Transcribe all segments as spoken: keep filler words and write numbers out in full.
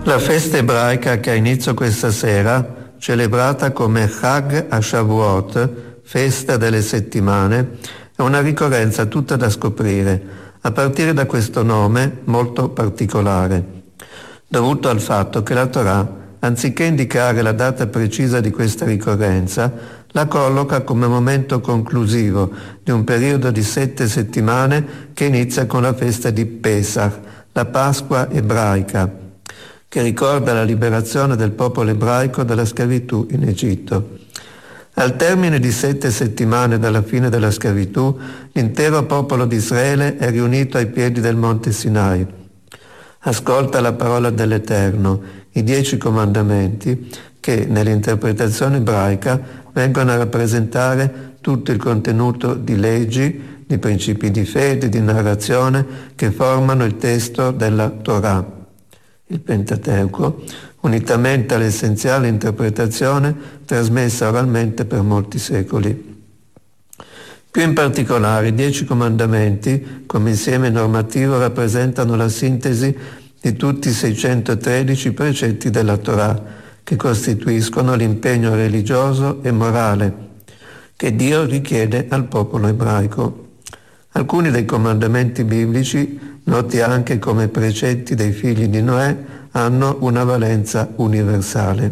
La festa ebraica che ha inizio questa sera, celebrata come Chag HaShavuot, festa delle settimane, è una ricorrenza tutta da scoprire, a partire da questo nome molto particolare, dovuto al fatto che la Torah, anziché indicare la data precisa di questa ricorrenza, la colloca come momento conclusivo di un periodo di sette settimane che inizia con la festa di Pesach, la Pasqua ebraica, che ricorda la liberazione del popolo ebraico dalla schiavitù in Egitto. Al termine di sette settimane dalla fine della schiavitù, l'intero popolo di Israele è riunito ai piedi del monte Sinai. Ascolta la parola dell'Eterno, i dieci comandamenti, che nell'interpretazione ebraica vengono a rappresentare tutto il contenuto di leggi, di principi di fede, di narrazione che formano il testo della Torah. Il Pentateuco, unitamente all'essenziale interpretazione trasmessa oralmente per molti secoli. Più in particolare, i dieci comandamenti, come insieme normativo, rappresentano la sintesi di tutti i seicentotredici precetti della Torah, che costituiscono l'impegno religioso e morale che Dio richiede al popolo ebraico. Alcuni dei comandamenti biblici, noti anche come precetti dei figli di Noè, hanno una valenza universale.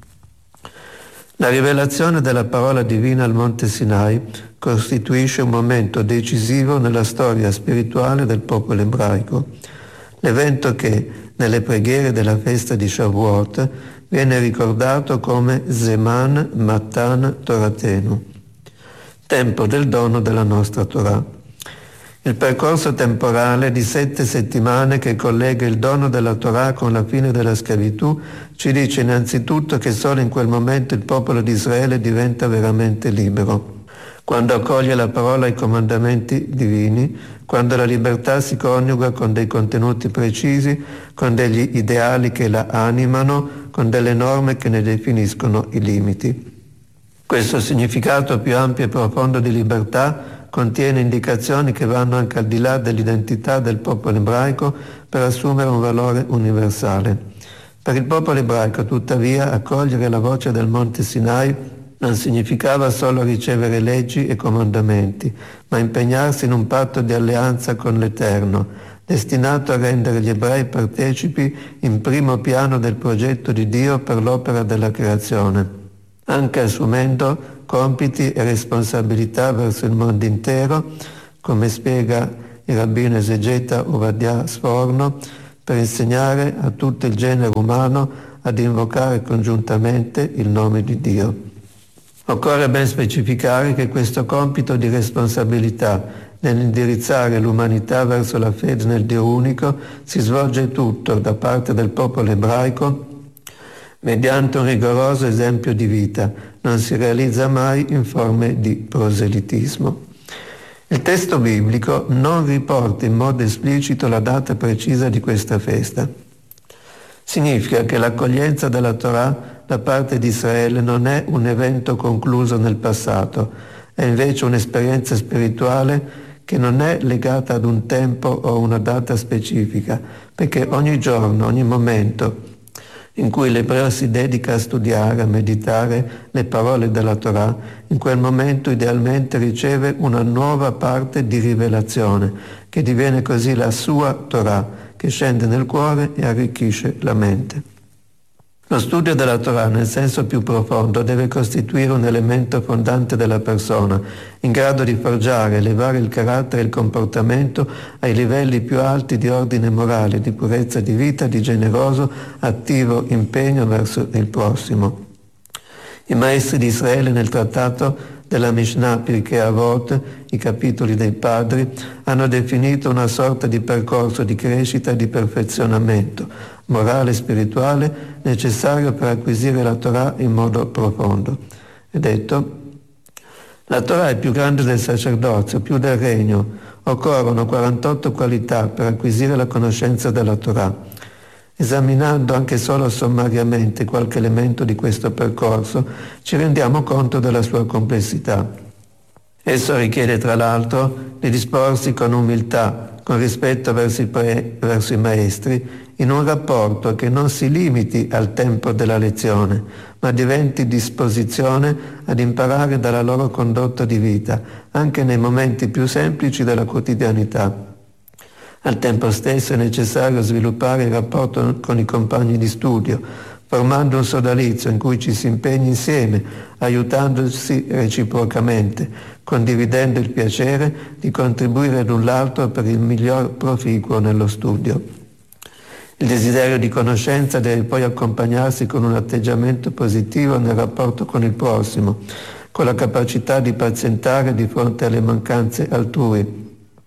La rivelazione della parola divina al Monte Sinai costituisce un momento decisivo nella storia spirituale del popolo ebraico, l'evento che, nelle preghiere della festa di Shavuot, viene ricordato come Zeman Matan Toratenu, tempo del dono della nostra Torah. Il percorso temporale di sette settimane che collega il dono della Torah con la fine della schiavitù ci dice innanzitutto che solo in quel momento il popolo di Israele diventa veramente libero. Quando accoglie la parola e i comandamenti divini, quando la libertà si coniuga con dei contenuti precisi, con degli ideali che la animano, con delle norme che ne definiscono i limiti. Questo significato più ampio e profondo di libertà contiene indicazioni che vanno anche al di là dell'identità del popolo ebraico per assumere un valore universale. Per il popolo ebraico, tuttavia, accogliere la voce del Monte Sinai non significava solo ricevere leggi e comandamenti, ma impegnarsi in un patto di alleanza con l'Eterno, destinato a rendere gli ebrei partecipi in primo piano del progetto di Dio per l'opera della creazione, anche assumendo compiti e responsabilità verso il mondo intero, come spiega il rabbino esegeta Ovadia Sforno, per insegnare a tutto il genere umano ad invocare congiuntamente il nome di Dio. Occorre ben specificare che questo compito di responsabilità nell'indirizzare l'umanità verso la fede nel Dio unico si svolge tutto da parte del popolo ebraico mediante un rigoroso esempio di vita, non si realizza mai in forme di proselitismo. Il testo biblico non riporta in modo esplicito la data precisa di questa festa. Significa che l'accoglienza della Torah da parte di Israele non è un evento concluso nel passato, è invece un'esperienza spirituale che non è legata ad un tempo o una data specifica, perché ogni giorno, ogni momento in cui l'ebreo si dedica a studiare, a meditare le parole della Torah, in quel momento idealmente riceve una nuova parte di rivelazione, che diviene così la sua Torah, che scende nel cuore e arricchisce la mente. Lo studio della Torah nel senso più profondo deve costituire un elemento fondante della persona, in grado di forgiare, elevare il carattere e il comportamento ai livelli più alti di ordine morale, di purezza di vita, di generoso, attivo impegno verso il prossimo. I maestri di Israele nel trattato della Mishnah Pirkei Avot, i capitoli dei padri, hanno definito una sorta di percorso di crescita e di perfezionamento morale e spirituale necessario per acquisire la Torah in modo profondo. È detto: la Torah è più grande del sacerdozio, più del regno. Occorrono quarantotto qualità per acquisire la conoscenza della Torah. Esaminando anche solo sommariamente qualche elemento di questo percorso, ci rendiamo conto della sua complessità. Esso richiede, tra l'altro, di disporsi con umiltà, con rispetto verso i, pre, verso i maestri, in un rapporto che non si limiti al tempo della lezione, ma diventi disposizione ad imparare dalla loro condotta di vita, anche nei momenti più semplici della quotidianità. Al tempo stesso è necessario sviluppare il rapporto con i compagni di studio, formando un sodalizio in cui ci si impegni insieme, aiutandosi reciprocamente, condividendo il piacere di contribuire l'un l'altro per il miglior proficuo nello studio. Il desiderio di conoscenza deve poi accompagnarsi con un atteggiamento positivo nel rapporto con il prossimo, con la capacità di pazientare di fronte alle mancanze altrui,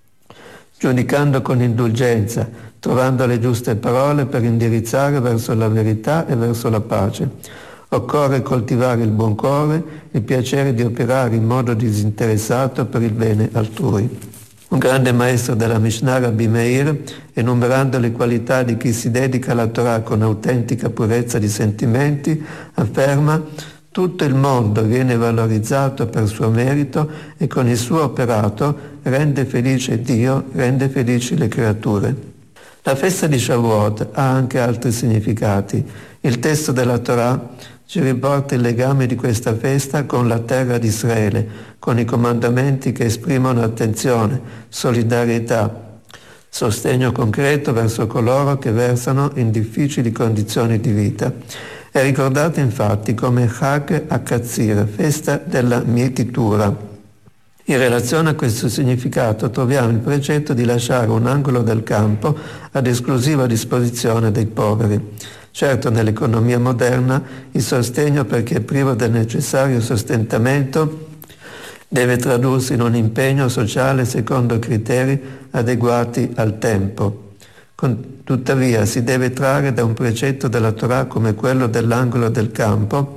giudicando con indulgenza, trovando le giuste parole per indirizzare verso la verità e verso la pace. Occorre coltivare il buon cuore, il piacere di operare in modo disinteressato per il bene altrui. Un grande maestro della Mishnah, Rabbi Meir, enumerando le qualità di chi si dedica alla Torah con autentica purezza di sentimenti, afferma: tutto il mondo viene valorizzato per suo merito e con il suo operato rende felice Dio, rende felici le creature. La festa di Shavuot ha anche altri significati. Il testo della Torah ci riporta il legame di questa festa con la terra di Israele, con i comandamenti che esprimono attenzione, solidarietà, sostegno concreto verso coloro che versano in difficili condizioni di vita. È ricordata infatti come Chag HaKatzir, festa della mietitura. In relazione a questo significato troviamo il precetto di lasciare un angolo del campo ad esclusiva disposizione dei poveri. Certo, nell'economia moderna il sostegno per chi è privo del necessario sostentamento deve tradursi in un impegno sociale secondo criteri adeguati al tempo. Con, tuttavia si deve trarre da un precetto della Torah come quello dell'angolo del campo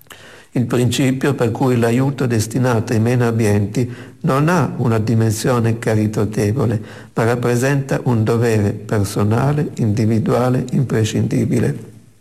il principio per cui l'aiuto destinato ai meno abbienti non ha una dimensione caritatevole, ma rappresenta un dovere personale, individuale, imprescindibile.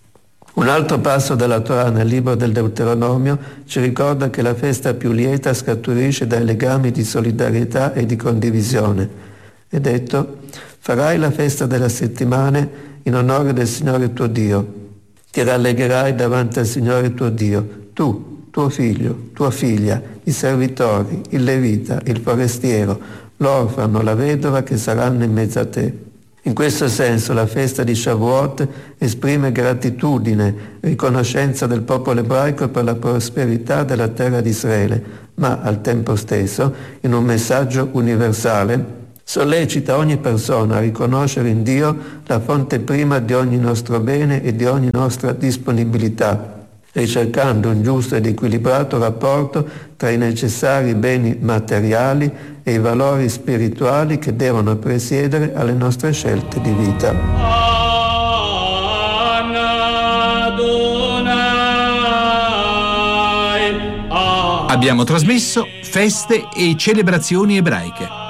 Un altro passo della Torah nel libro del Deuteronomio ci ricorda che la festa più lieta scaturisce dai legami di solidarietà e di condivisione. È detto: farai la festa delle settimane in onore del Signore tuo Dio. Ti rallegherai davanti al Signore tuo Dio, tu, tuo figlio, tua figlia, i servitori, il levita, il forestiero, l'orfano, la vedova che saranno in mezzo a te. In questo senso la festa di Shavuot esprime gratitudine, riconoscenza del popolo ebraico per la prosperità della terra di Israele, ma al tempo stesso, in un messaggio universale, sollecita ogni persona a riconoscere in Dio la fonte prima di ogni nostro bene e di ogni nostra disponibilità, ricercando un giusto ed equilibrato rapporto tra i necessari beni materiali e i valori spirituali che devono presiedere alle nostre scelte di vita. Abbiamo trasmesso Feste e celebrazioni ebraiche.